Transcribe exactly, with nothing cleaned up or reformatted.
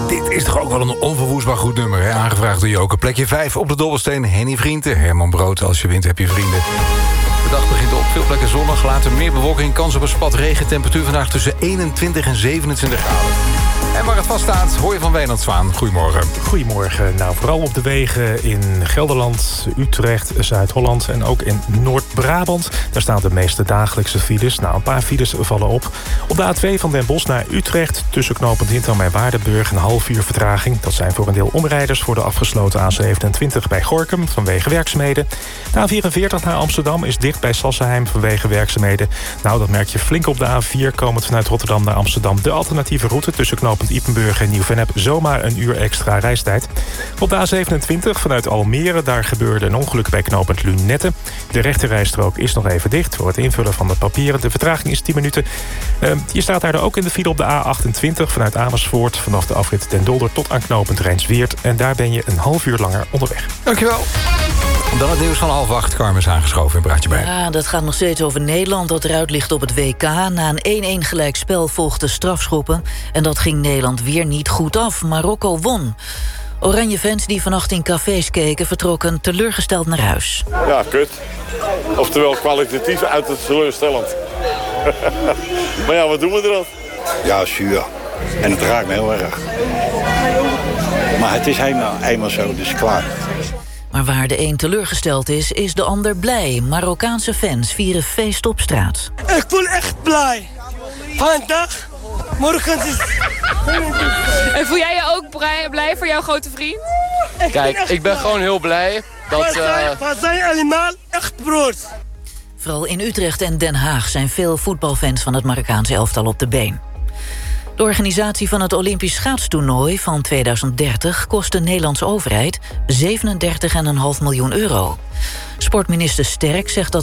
Dit is toch ook wel een onverwoestbaar goed nummer, hè? Aangevraagd door Joke. Plekje vijf op de dobbelsteen, Henny Vrienden. Herman Brood, als je wint heb je vrienden. De dag begint op veel plekken zonnig, later meer bewolking, kans op een spat regen. Temperatuur vandaag tussen eenentwintig en zevenentwintig graden. En waar het vast staat, hoor je van Wijnand Zwaan. Goedemorgen. Goedemorgen. Nou, vooral op de wegen in Gelderland, Utrecht, Zuid-Holland en ook in Noord-Brabant. Daar staan de meeste dagelijkse files. Nou, een paar files vallen op. Op de A twee van Den Bosch naar Utrecht, tussen knooppunt Hintham en Waardenburg, een half uur vertraging. Dat zijn voor een deel omrijders voor de afgesloten A zevenentwintig bij Gorinchem vanwege werkzaamheden. De A vierenveertig naar Amsterdam is dicht bij Sassenheim vanwege werkzaamheden. Nou, dat merk je flink op de A vier, komend vanuit Rotterdam naar Amsterdam. De alternatieve route tussen knooppunt Ypenburg en Nieuw-Vennep zomaar een uur extra reistijd. Op de A zevenentwintig vanuit Almere, daar gebeurde een ongeluk bij knooppunt Lunette. De rechterrijstrook is nog even dicht voor het invullen van de papieren. De vertraging is tien minuten. Uh, je staat daar ook in de file op de A achtentwintig vanuit Amersfoort, vanaf de afrit Den Dolder tot aan knooppunt Rijnsweert. En daar ben je een half uur langer onderweg. Dankjewel. Dan het nieuws van half acht. Carmen is aangeschoven in Praatje bij. Ja, dat gaat nog steeds over Nederland dat eruit ligt op het W K. Na een één-één gelijkspel volgde strafschoppen. En dat ging Nederland weer niet goed af. Marokko won. Oranje fans die vannacht in cafés keken vertrokken teleurgesteld naar huis. Ja, kut. Oftewel kwalitatief uit het teleurstellend. Maar ja, wat doen we er dan? Ja, zuur. En het raakt me heel erg. Maar het is eenmaal, eenmaal zo, dus klaar. Maar waar de een teleurgesteld is, is de ander blij. Marokkaanse fans vieren feest op straat. Ik voel echt blij. Vandaag, morgen is... En voel jij je ook blij, blij voor jouw grote vriend? Ik Kijk, ben ik ben blij. gewoon heel blij dat... We zijn, Uh... we zijn allemaal echt broers. Vooral in Utrecht en Den Haag zijn veel voetbalfans van het Marokkaanse elftal op de been. De organisatie van het Olympisch schaatstoernooi van tweeduizend dertig kost de Nederlandse overheid zevenendertig komma vijf miljoen euro. Sportminister Sterk zegt dat